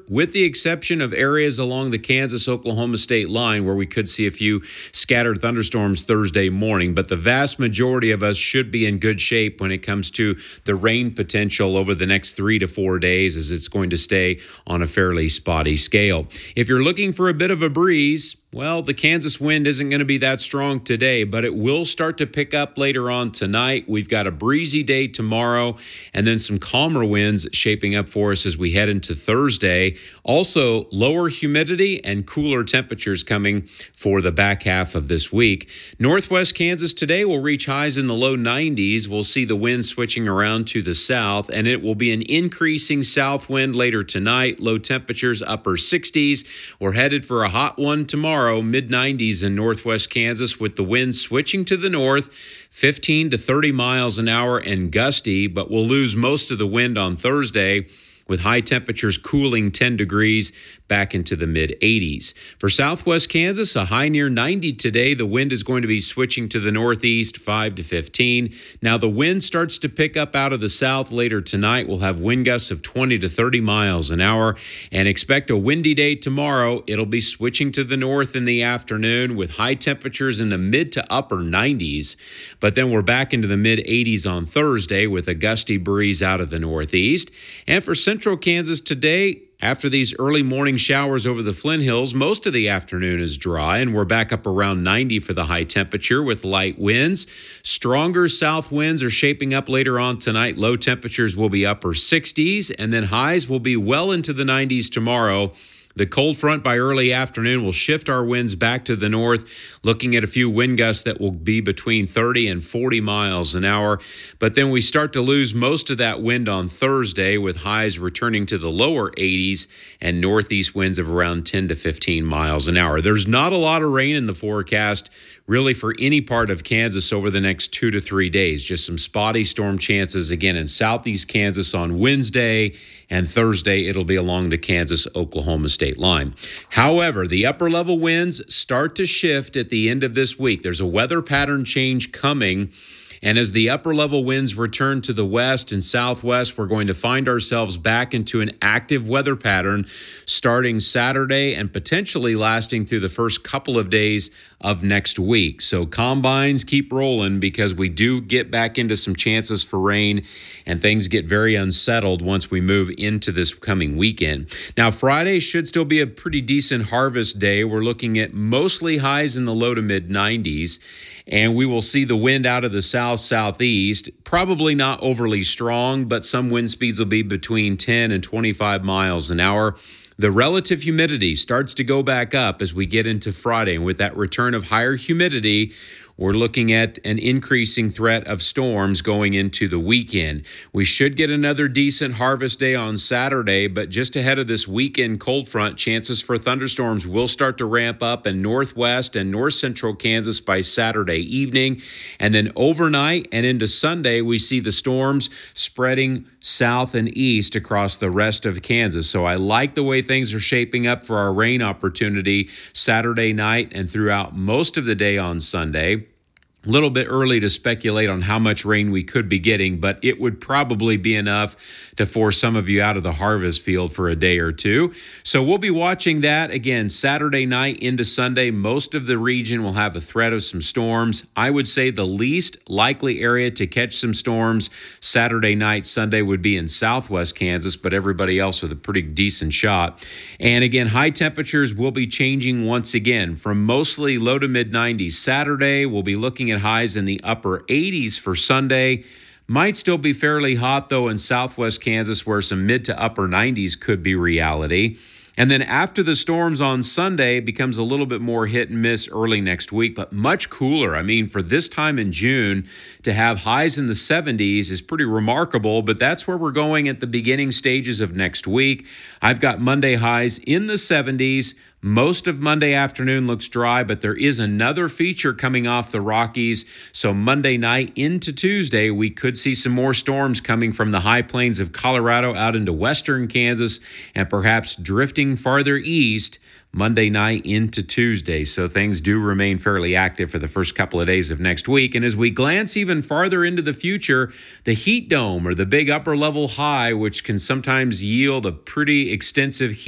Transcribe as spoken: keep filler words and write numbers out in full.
with the exception of areas along the Kansas-Oklahoma state line where we could see a few scattered thunderstorms Thursday morning. But the vast majority of us should be in good shape when it comes to the rain potential over the next three to four days, as it's going to stay on a fairly spotty scale. If you're looking for a bit of a breeze, well, the Kansas wind isn't going to be that strong today, but it will start to pick up later on tonight. We've got a breezy day tomorrow and then some calmer winds shaping up for us as we head into Thursday. Also, lower humidity and cooler temperatures coming for the back half of this week. Northwest Kansas today will reach highs in the low nineties. We'll see the wind switching around to the south, and it will be an increasing south wind later tonight. Low temperatures upper sixties. We're headed for a hot one tomorrow. Mid nineties in northwest Kansas with the wind switching to the north, fifteen to thirty miles an hour and gusty, but we'll lose most of the wind on Thursday with high temperatures cooling ten degrees back into the mid eighties. For southwest Kansas, a high near ninety today. The wind is going to be switching to the northeast, five to fifteen. Now the wind starts to pick up out of the south later tonight. We'll have wind gusts of twenty to thirty miles an hour and expect a windy day tomorrow. It'll be switching to the north in the afternoon with high temperatures in the mid to upper nineties. But then we're back into the mid eighties on Thursday with a gusty breeze out of the northeast. And for central Kansas today, after these early morning showers over the Flint Hills, most of the afternoon is dry, and we're back up around ninety for the high temperature with light winds. Stronger south winds are shaping up later on tonight. Low temperatures will be upper sixties, and then highs will be well into the nineties tomorrow. The cold front by early afternoon will shift our winds back to the north, looking at a few wind gusts that will be between thirty and forty miles an hour. But then we start to lose most of that wind on Thursday with highs returning to the lower eighties and northeast winds of around ten to fifteen miles an hour. There's not a lot of rain in the forecast really for any part of Kansas over the next two to three days. Just some spotty storm chances again in southeast Kansas on Wednesday, and Thursday it'll be along the Kansas-Oklahoma state line. However, the upper level winds start to shift at the end of this week. There's a weather pattern change coming. And as the upper level winds return to the west and southwest, we're going to find ourselves back into an active weather pattern starting Saturday and potentially lasting through the first couple of days of next week. So combines keep rolling because we do get back into some chances for rain and things get very unsettled once we move into this coming weekend. Now, Friday should still be a pretty decent harvest day. We're looking at mostly highs in the low to mid nineties. And we will see the wind out of the south-southeast, probably not overly strong, but some wind speeds will be between ten and twenty-five miles an hour. The relative humidity starts to go back up as we get into Friday. And with that return of higher humidity, we're looking at an increasing threat of storms going into the weekend. We should get another decent harvest day on Saturday, but just ahead of this weekend cold front, chances for thunderstorms will start to ramp up in northwest and north central Kansas by Saturday evening. And then overnight and into Sunday, we see the storms spreading south and east across the rest of Kansas. So I like the way things are shaping up for our rain opportunity Saturday night and throughout most of the day on Sunday. A little bit early to speculate on how much rain we could be getting, but it would probably be enough to force some of you out of the harvest field for a day or two. So we'll be watching that again Saturday night into Sunday. Most of the region will have a threat of some storms. I would say the least likely area to catch some storms Saturday night, Sunday would be in southwest Kansas, but everybody else with a pretty decent shot. And again, high temperatures will be changing once again from mostly low to mid nineties Saturday. We'll be looking at highs in the upper eighties for Sunday. Might still be fairly hot, though, in southwest Kansas, where some mid to upper nineties could be reality. And then after the storms on Sunday, it becomes a little bit more hit and miss early next week, but much cooler. I mean, for this time in June, to have highs in the seventies is pretty remarkable, but that's where we're going at the beginning stages of next week. I've got Monday highs in the seventies. Most of Monday afternoon looks dry, but there is another feature coming off the Rockies. So Monday night into Tuesday, we could see some more storms coming from the high plains of Colorado out into western Kansas and perhaps drifting farther east Monday night into Tuesday. So things do remain fairly active for the first couple of days of next week. And as we glance even farther into the future, the heat dome or the big upper level high, which can sometimes yield a pretty extensive heat